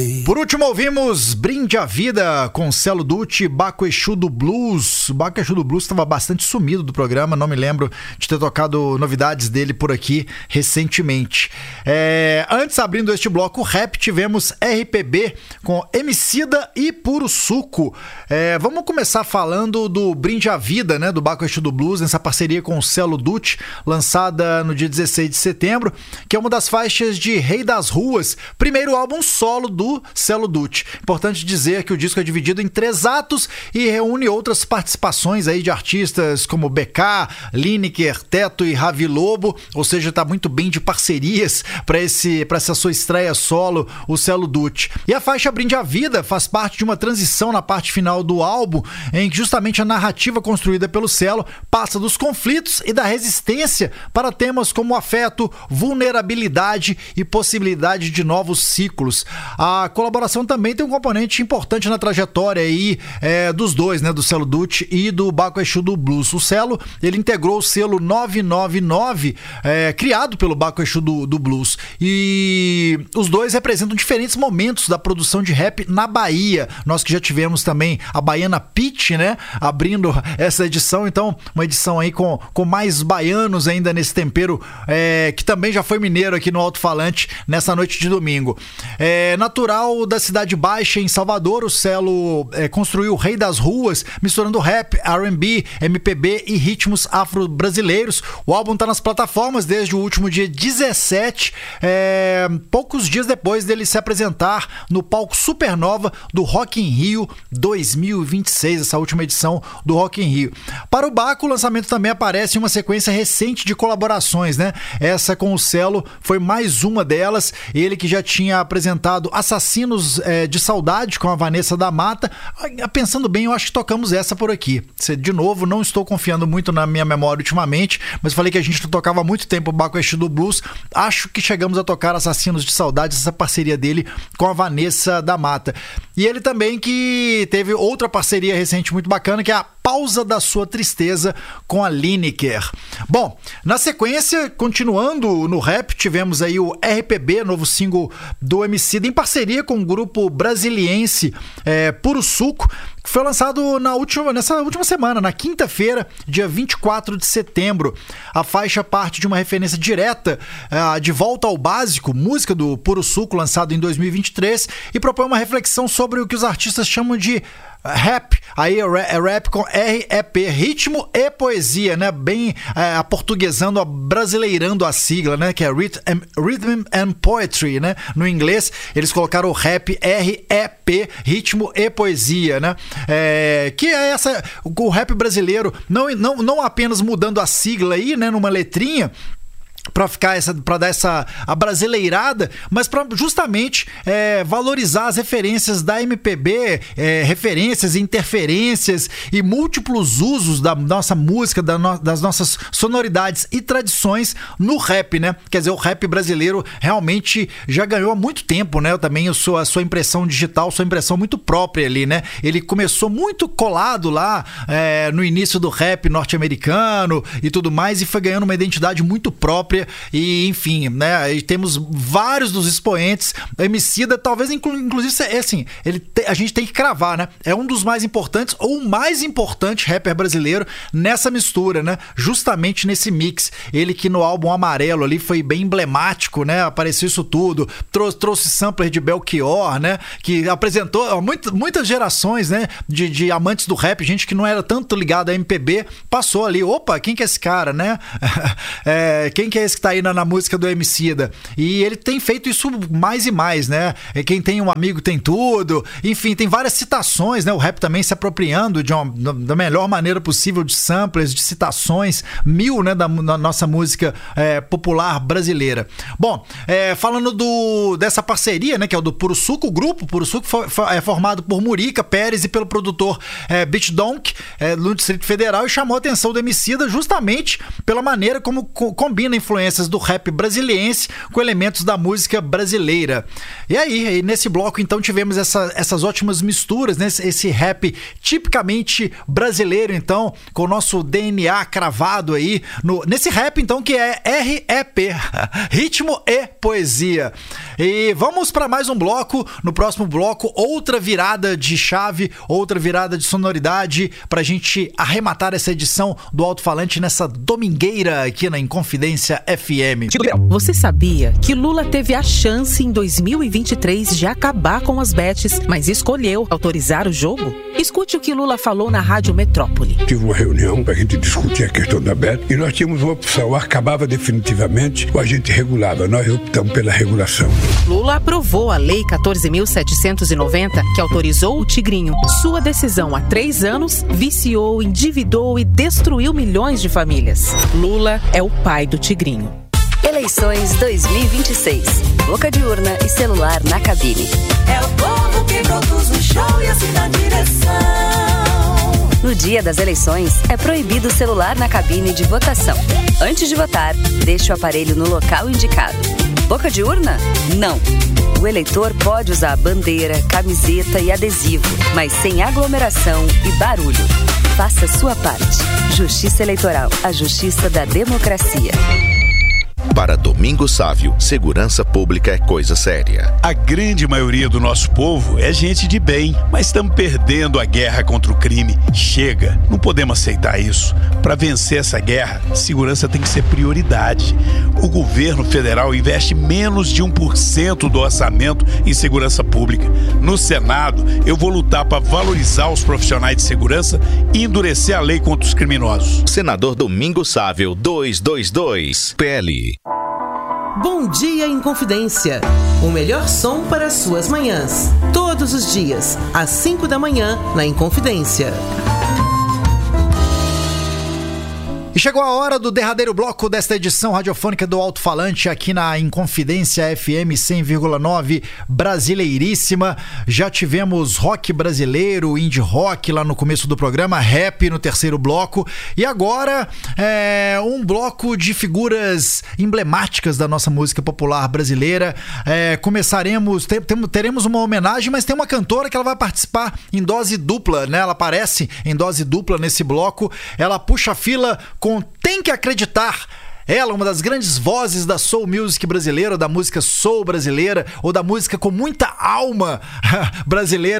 Por último, ouvimos Brinde a Vida com Celo Dutti, Baco Exu do Blues. O Baco Exu do Blues estava bastante sumido do programa, não me lembro de ter tocado novidades dele por aqui recentemente. Antes, abrindo este bloco rap, tivemos RPB com Emicida e Puro Suco. Vamos começar falando do Brinde a Vida, né, do Baco Exu do Blues, nessa parceria com o Celo Dutti, lançada no dia 16 de setembro, que é uma das faixas de Rei das Ruas, primeiro álbum solo do Celo Dutti. Importante dizer que o disco é dividido em 3 atos e reúne outras participações aí de artistas como BK, Lineker, Teto e Ravi Lobo, ou seja, está muito bem de parcerias para essa sua estreia solo, o Celo Dutti. E a faixa Brinde a Vida faz parte de uma transição na parte final do álbum, em que justamente a narrativa construída pelo Celo passa dos conflitos e da resistência para temas como afeto, vulnerabilidade e possibilidade de novos ciclos. A colaboração também tem um componente importante na trajetória aí, dos dois, né, do Celo Dutti e do Baco Exu do Blues. O Celo, ele integrou o selo 999, criado pelo Baco Exu do Blues, e os dois representam diferentes momentos da produção de rap na Bahia. Nós que já tivemos também a Baiana Pitch, né, abrindo essa edição, então uma edição aí com mais baianos ainda nesse tempero, que também já foi mineiro aqui no Alto-Falante nessa noite de domingo. Natural da Cidade Baixa, em Salvador, o Celo construiu o Rei das Ruas, misturando rap, R&B, MPB e ritmos afro-brasileiros. O álbum está nas plataformas desde o último dia 17, poucos dias depois dele se apresentar no palco Supernova do Rock in Rio 2026, essa última edição do Rock in Rio. Para o Baco, o lançamento também aparece em uma sequência recente de colaborações, né? Essa com o Celo foi mais uma delas, ele que já tinha apresentado Assassinos de Saudade com a Vanessa da Mata. Pensando bem, eu acho que tocamos essa por aqui. De novo, não estou confiando muito na minha memória ultimamente, mas falei que a gente não tocava há muito tempo o Baco Exu do Blues. Acho que chegamos a tocar Assassinos de Saudade, essa parceria dele com a Vanessa da Mata. E ele também que teve outra parceria recente muito bacana, que é a Pausa da Sua Tristeza com a Lineker. Bom, na sequência, continuando no rap, tivemos aí o RPB, novo single do Emicida, em parceria com o grupo brasiliense Puro Suco, que foi lançado nessa última semana, na quinta-feira, dia 24 de setembro. A faixa parte de uma referência direta de Volta ao Básico, música do Puro Suco, lançado em 2023, e propõe uma reflexão sobre o que os artistas chamam de rap, aí é rap com R-E-P, ritmo e poesia, né? Bem aportuguesando, abrasileirando a sigla, né? Que é Rhythm and Poetry, né? No inglês, eles colocaram o rap R-E-P, ritmo e poesia, né? Que é o rap brasileiro, não apenas mudando a sigla aí, né? Numa letrinha, para dar essa abrasileirada, mas para justamente valorizar as referências da MPB, referências, interferências e múltiplos usos da nossa música, das nossas sonoridades e tradições no rap, né? Quer dizer, o rap brasileiro realmente já ganhou há muito tempo, né? Também a sua impressão digital, sua impressão muito própria ali, né? Ele começou muito colado lá no início do rap norte-americano e tudo mais, e foi ganhando uma identidade muito própria. E enfim, né, e temos vários dos expoentes. O Emicida, talvez inclusive assim, a gente tem que cravar, né? É um dos mais importantes, ou o mais importante rapper brasileiro nessa mistura, né? Justamente nesse mix. Ele que no álbum Amarelo ali foi bem emblemático, né? Apareceu isso tudo, trouxe sampler de Belchior, né? Que apresentou muitas gerações, né? De amantes do rap, gente que não era tanto ligada a MPB, passou ali, opa, quem que é esse cara, né? Quem que é esse que tá aí na música do Emicida? E ele tem feito isso mais e mais, né? Quem tem um amigo tem tudo. Enfim, tem várias citações, né? O rap também se apropriando da melhor maneira possível de samplers, de citações, né? Da nossa música popular brasileira. Bom, falando dessa parceria, né? Que é o do Puro Suco, o grupo Puro Suco é formado por Murica Pérez e pelo produtor Beat Donk, do Distrito Federal, e chamou a atenção do Emicida justamente pela maneira como combina influências influências do rap brasiliense com elementos da música brasileira. E aí, nesse bloco, então, tivemos essas ótimas misturas, né? Esse rap tipicamente brasileiro, então, com o nosso DNA cravado aí, nesse rap, então, que é REP, Ritmo e Poesia. E vamos para mais um bloco. No próximo bloco, outra virada de chave, outra virada de sonoridade pra gente arrematar essa edição do Alto-Falante nessa domingueira aqui na Inconfidência FM. Você sabia que Lula teve a chance em 2023 de acabar com as bets, mas escolheu autorizar o jogo? Escute o que Lula falou na Rádio Metrópole. Tive uma reunião para a gente discutir a questão da bet e nós tínhamos uma opção, acabava definitivamente ou a gente regulava. Nós optamos pela regulação. Lula aprovou a Lei 14.790, que autorizou o Tigrinho. Sua decisão há 3 anos viciou, endividou e destruiu milhões de famílias. Lula é o pai do Tigrinho. Eleições 2026. Boca de urna e celular na cabine. É o povo que produz o show e assim dá direção. No dia das eleições, é proibido o celular na cabine de votação. Antes de votar, deixe o aparelho no local indicado. Boca de urna? Não. O eleitor pode usar bandeira, camiseta e adesivo, mas sem aglomeração e barulho. Faça sua parte. Justiça Eleitoral, a justiça da democracia. Para Domingos Sávio, segurança pública é coisa séria. A grande maioria do nosso povo é gente de bem, mas estamos perdendo a guerra contra o crime. Chega, não podemos aceitar isso. Para vencer essa guerra, segurança tem que ser prioridade. O governo federal investe menos de 1% do orçamento em segurança pública. No Senado, eu vou lutar para valorizar os profissionais de segurança e endurecer a lei contra os criminosos. Senador Domingos Sávio, 222, PL. Bom dia, Inconfidência. O melhor som para as suas manhãs. Todos os dias, às 5 da manhã, na Inconfidência. E chegou a hora do derradeiro bloco desta edição radiofônica do Alto-Falante aqui na Inconfidência FM 100,9 brasileiríssima. Já tivemos rock brasileiro, indie rock lá no começo do programa, rap no terceiro bloco e agora um bloco de figuras emblemáticas da nossa música popular brasileira. Teremos uma homenagem, mas tem uma cantora que ela vai participar em dose dupla, né? Ela aparece em dose dupla nesse bloco, ela puxa a fila com Tem Que Acreditar. Ela, uma das grandes vozes da soul music brasileira, da música soul brasileira, ou da música com muita alma brasileira.